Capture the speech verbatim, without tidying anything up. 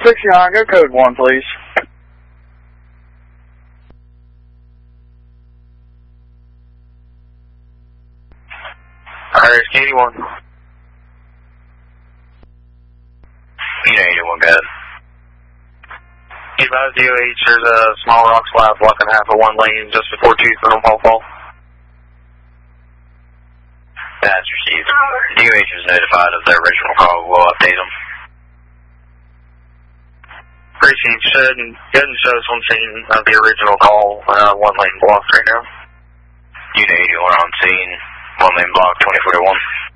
sixty-nine, go code one, please. Alright, eighty-one. Unit eighty-one, go ahead. Advise D O H, there's a small rock slide blocking half of one lane just before two for Paul Fall. That's received. D O H is notified of their original call. We'll update them. Precinct should go and show us on scene of the original call. Uh, one lane blocked right now. Unit eighty-one on scene. One lane blocked, twenty forty-one.